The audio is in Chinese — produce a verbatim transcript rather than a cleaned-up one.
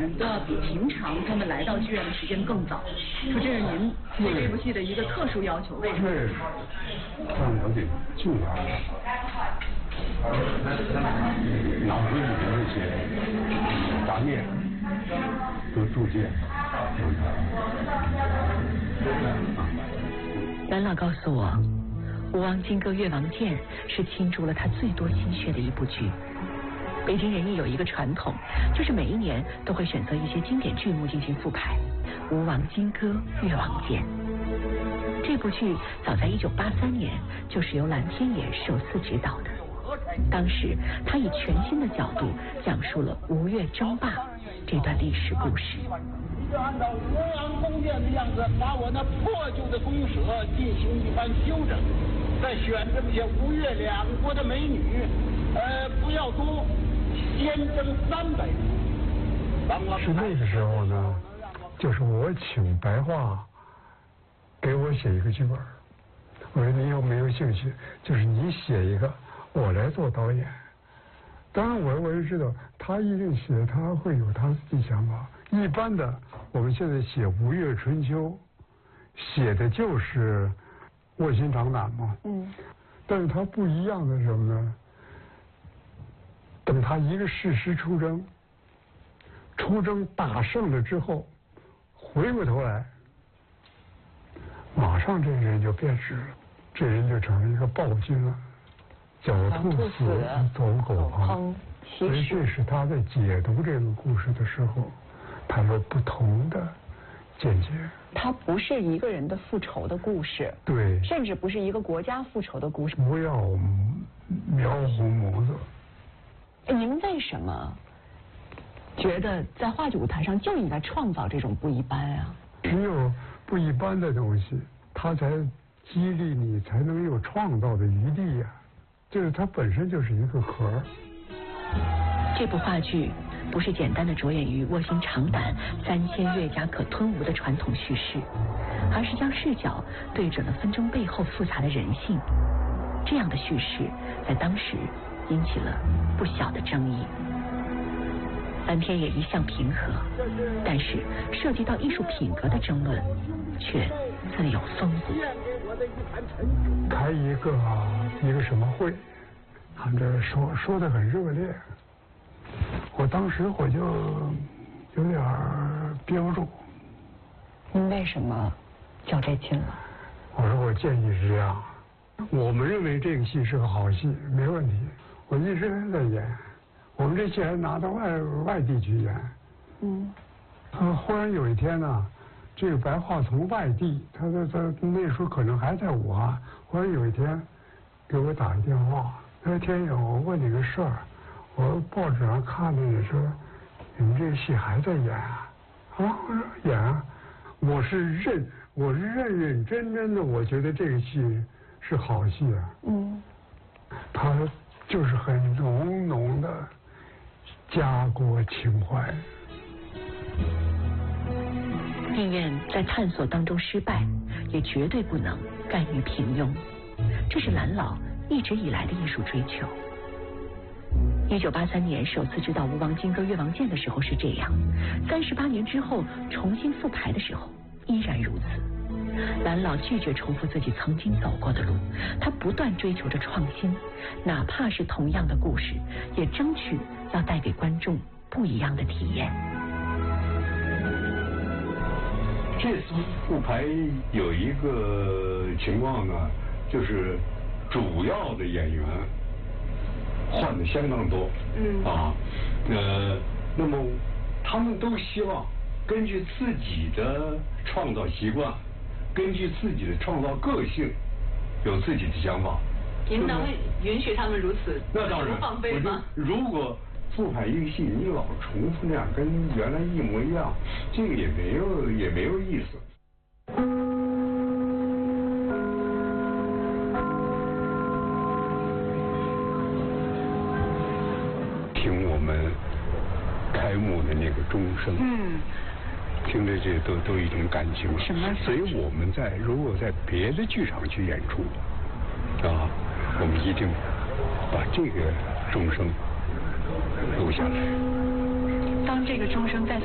演的比平常他们来到剧院的时间更早，说这是您对这部戏的一个特殊要求，为什么？ 对，让我得静下来，脑子里的那些杂念都逐渐。 蓝老告诉我，《吴王金戈越王剑》是倾注了他最多心血的一部剧。北京人艺有一个传统，就是每一年都会选择一些经典剧目进行复排，《吴王金戈越王剑》这部剧早在一九八三年就是由蓝天野首次执导的。当时他以全新的角度讲述了吴越争霸这段历史故事。 你就按照吴王宫殿的样子，把我那破旧的宫舍进行一番修整，再选这么些吴越两国的美女，呃，不要多，先征三百人。 是那个时候呢，就是我请白桦给我写一个剧本，我说你有没有兴趣？就是你写一个，我来做导演。当然我我也知道他一定写，他会有他自己想法。一般的我们现在写《吴越春秋》，写的就是卧薪尝胆嘛。嗯。但是他不一样的是什么呢？等他一个事实出征，出征打胜了之后，回过头来，马上这个人就变质了，这人就成了一个暴君了。狡兔死，走狗烹。所以这是他在解读这个故事的时候，他有不同的见解。 它不是一个人的复仇的故事， 对， 甚至不是一个国家复仇的故事。 不要描红模子。 您为什么觉得在话剧舞台上就应该创造这种不一般啊？ 只有不一般的东西，它才激励你，才能有创造的余地呀、啊。就是它本身就是一个壳。 这部话剧不是简单的着眼于卧薪尝胆、三千越甲可吞吴的传统叙事，而是将视角对准了纷争背后复杂的人性。这样的叙事在当时引起了不小的争议。蓝天野一向平和，但是涉及到艺术品格的争论却自有风骨。 开一个一个什么会，他们这说说的很热烈，我当时我就有点憋不住。 您为什么较这劲了？ 我说我建议是这样，我们认为这个戏是个好戏，没问题，我一直在演，我们这戏还拿到外外地去演。嗯。他忽然有一天呢，这个白桦从外地，他他他那时候可能还在武汉，忽然有一天给我打一电话，他说天野，我问你个事儿，我报纸上看着你说你们这个戏还在演啊？啊，我说演啊，我是认，我是认认真真的，我觉得这个戏是好戏啊。嗯。他就是很浓浓的家国情怀。 宁愿在探索当中失败，也绝对不能甘于平庸。这是蓝老一直以来的艺术追求。一九八三年首次执导《吴王金戈越王剑》的时候是这样，三十八年之后重新复排的时候依然如此。蓝老拒绝重复自己曾经走过的路，他不断追求着创新，哪怕是同样的故事，也争取要带给观众不一样的体验。 这次复排有一个情况呢，就是主要的演员换的相当多，嗯啊，呃，那么他们都希望根据自己的创造习惯，根据自己的创造个性，有自己的想法。 您能允许他们如此那当然放飞吗？ 如果复排一个戏，你老重复那样，跟原来一模一样，这个也没有也没有意思。 听我们开幕的那个钟声，嗯，听着这都都一种感情了。 什么？ 所以我们在如果在别的剧场去演出，啊，我们一定把这个钟声录下来。 当这个钟声在